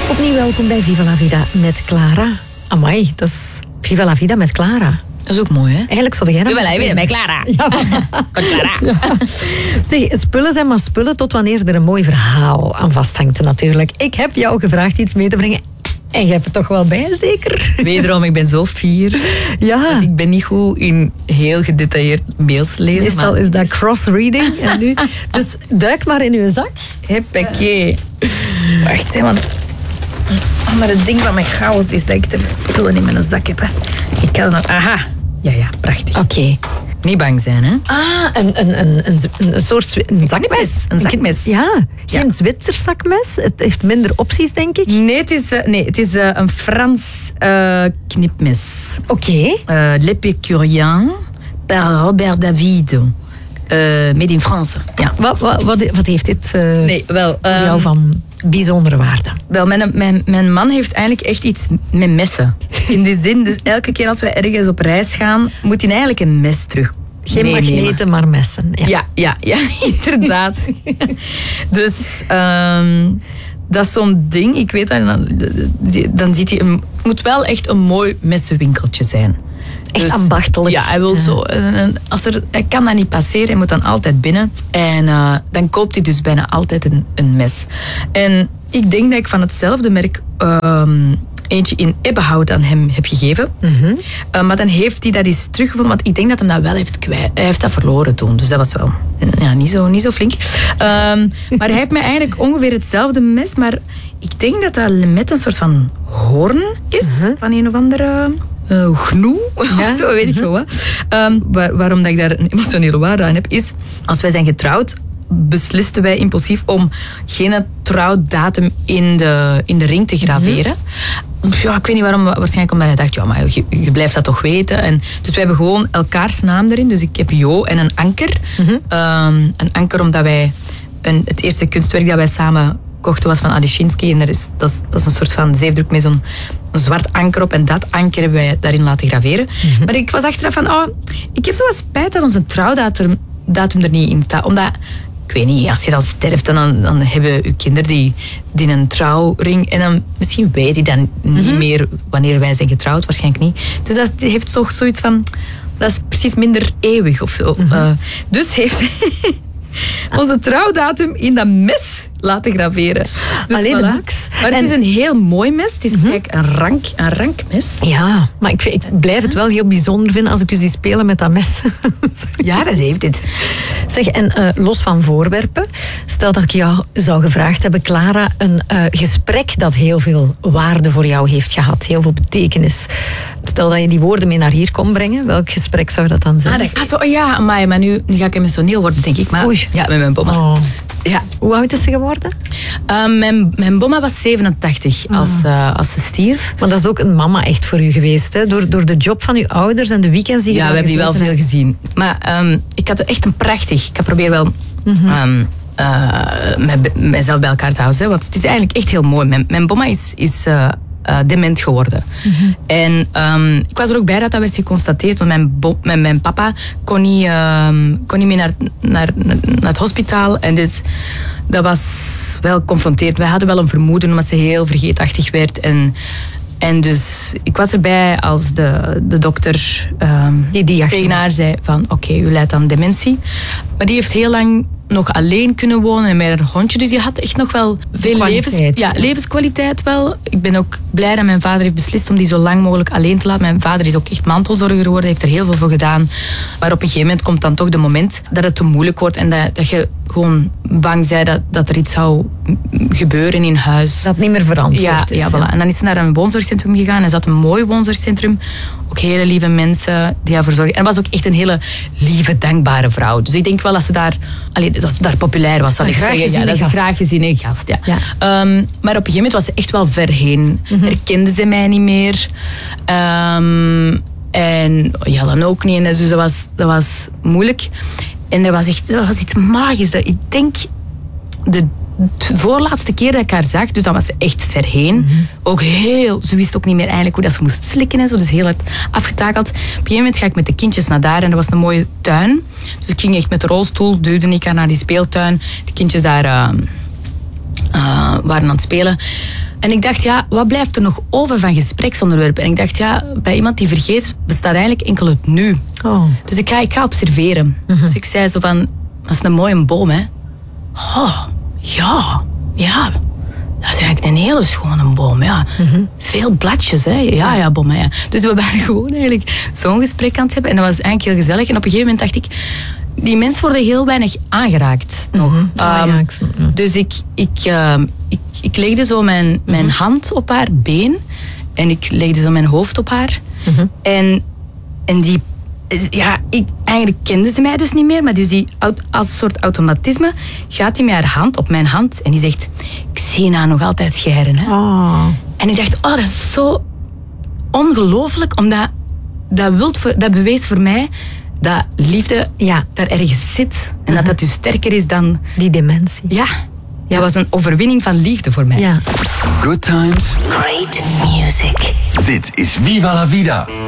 Opnieuw welkom bij Viva la Vida met Clara. Amai, dat is Viva la Vida met Clara. Dat is ook mooi, hè? Eigenlijk zou jij... Viva la Vida met Clara. Ja, Clara. Ja. Zeg, spullen zijn maar spullen tot wanneer er een mooi verhaal aan vasthangt natuurlijk. Ik heb jou gevraagd iets mee te brengen. En jij hebt het toch wel bij, zeker? Wederom, ik ben zo fier. Ja. Want ik ben niet goed in heel gedetailleerd mails lezen. Meestal is dat cross-reading. En nu, dus duik maar in uw zak. Huppakee. Wacht, hè, want... Maar het ding van mijn chaos is dat ik te veel spullen in mijn zak heb. Hè. Ik kan dat... Aha. Ja, prachtig. Oké. Niet bang zijn, hè? Een soort zakmes. Een zakmes. Ja, geen Zwitsers zakmes. Het heeft minder opties, denk ik. Nee, het is een Frans knipmes. Oké. L'Épicurien par Robert David. Made in France. Ja. Wat heeft dit voor jou van bijzondere waarde? Wel, mijn man heeft eigenlijk echt iets met messen. In die zin, dus elke keer als wij ergens op reis gaan, moet hij eigenlijk een mes terug Geen meenemen. magneten, maar messen. Ja, inderdaad. Dus dat is zo'n ding. Ik weet dat, dan ziet hij... Het moet wel echt een mooi messenwinkeltje zijn. Echt Dus, ambachtelijk. Ja, hij wil zo... Hij kan dat niet passeren, hij moet dan altijd binnen. En dan koopt hij dus bijna altijd een mes. En ik denk dat ik van hetzelfde merk... eentje in Ebbehout aan hem heb gegeven. Mm-hmm. Maar dan heeft hij dat eens teruggevonden. Want ik denk dat hij dat wel heeft kwijt. Hij heeft dat verloren toen. Dus dat was wel niet zo flink. Maar hij heeft mij eigenlijk ongeveer hetzelfde mes. Maar ik denk dat dat met een soort van hoorn is. Mm-hmm. Van een of andere... gnoe, of zo, weet ik veel wat. Waarom dat ik daar een emotionele waarde aan heb, is... Als wij zijn getrouwd, beslisten wij impulsief om geen trouwdatum in de ring te graveren. Mm-hmm. Ja, ik weet niet waarom. Waarschijnlijk omdat hij dacht, ja, maar je blijft dat toch weten. En dus we hebben gewoon elkaars naam erin. Dus ik heb Jo en een anker. Mm-hmm. Een anker omdat wij... Het eerste kunstwerk dat wij samen kochten was van Adishinsky. En dat is een soort van zeefdruk met zo'n zwart anker op. En dat anker hebben wij daarin laten graveren. Mm-hmm. Maar ik was achteraf van... ik heb zo wat spijt dat onze trouwdatum er niet in staat. Omdat... Ik weet niet, als je dan sterft, dan hebben uw kinderen die een trouwring. En dan misschien weet hij dan niet meer wanneer wij zijn getrouwd. Waarschijnlijk niet. Dus dat heeft toch zoiets van... Dat is precies minder eeuwig of zo. Mm-hmm. Dus heeft onze trouwdatum in dat mes laten graveren. Dus alleen voilà. de box. Maar het is een heel mooi mes. Het is kijk, een rank mes. Ja, maar ik blijf het wel heel bijzonder vinden als ik u zie spelen met dat mes. Ja, dat heeft dit. Zeg, en los van voorwerpen, stel dat ik jou zou gevraagd hebben, Clara, een gesprek dat heel veel waarde voor jou heeft gehad, heel veel betekenis. Stel dat je die woorden mee naar hier kon brengen, welk gesprek zou dat dan zijn? Maar nu ga ik emotioneel worden, denk ik. Maar, Oei. Ja, met mijn bomma. Oh. Ja. Hoe oud is ze geworden? Mijn bomma was 87 als ze stierf. Maar dat is ook een mama echt voor u geweest, hè? Door de job van uw ouders en de weekends die je we hebben die wel veel gezien. Maar ik had echt een prachtig... Ik probeer wel mezelf bij elkaar te houden. Hè, want het is eigenlijk echt heel mooi. Mijn bomma is dement geworden. Mm-hmm. En ik was er ook bij dat werd geconstateerd. Want mijn papa kon niet meer naar het hospitaal. En dus dat was wel confronterend. Wij hadden wel een vermoeden omdat ze heel vergeetachtig werd. En dus ik was erbij als de dokter die tegen haar zei van oké, u lijdt aan dementie. Maar die heeft heel lang nog alleen kunnen wonen en met een hondje. Dus die had echt nog wel veel levenskwaliteit wel. Ik ben ook blij dat mijn vader heeft beslist om die zo lang mogelijk alleen te laten. Mijn vader is ook echt mantelzorger geworden, heeft er heel veel voor gedaan. Maar op een gegeven moment komt dan toch de moment dat het te moeilijk wordt en dat je gewoon bang bent dat er iets zou gebeuren in huis. Dat niet meer verantwoord is. Ja, voilà. En dan is ze naar een woonzorgcentrum gegaan en ze had een mooi woonzorgcentrum. Ook hele lieve mensen die haar verzorgen. En was ook echt een hele lieve, dankbare vrouw. Dus ik denk wel dat ze daar populair was. Dat is een graag geziene gast. Ja. Ja. Maar op een gegeven moment was ze echt wel ver heen. Herkende ze mij niet meer. En Jellen ook niet. En dus dat was moeilijk. En er was iets magisch. Ik denk... De voorlaatste keer dat ik haar zag, dus dan was ze echt ver heen. Ook ze wist ook niet meer eigenlijk hoe dat ze moest slikken en zo, dus heel hard afgetakeld. Op een gegeven moment ga ik met de kindjes naar daar en er was een mooie tuin. Dus ik ging echt met de rolstoel, duwde ik haar naar die speeltuin. De kindjes daar waren aan het spelen. En ik dacht, ja, wat blijft er nog over van gespreksonderwerpen? En ik dacht, ja, bij iemand die vergeet, bestaat eigenlijk enkel het nu. Oh. Dus ik ga observeren. Dus ik zei zo van, dat is een mooie boom, hè. Oh, ja. Dat is eigenlijk een hele schone boom, ja. Veel bladjes, hè. Ja, boom, ja. Dus we waren gewoon eigenlijk zo'n gesprek aan het hebben. En dat was eigenlijk heel gezellig. En op een gegeven moment dacht ik, die mensen worden heel weinig aangeraakt nog. Dus ik legde zo mijn hand op haar been. En ik legde zo mijn hoofd op haar. En die... Ja, eigenlijk kende ze mij dus niet meer, maar dus die, als een soort automatisme gaat hij met haar hand op mijn hand en die zegt, ik zie haar nog altijd scheren. Hè. Oh. En ik dacht, dat is zo ongelooflijk, omdat dat bewees voor mij dat liefde daar ergens zit en dat dat dus sterker is dan... Die dementie. Ja, dat was een overwinning van liefde voor mij. Ja. Good times. Great music. Dit is Viva la Vida.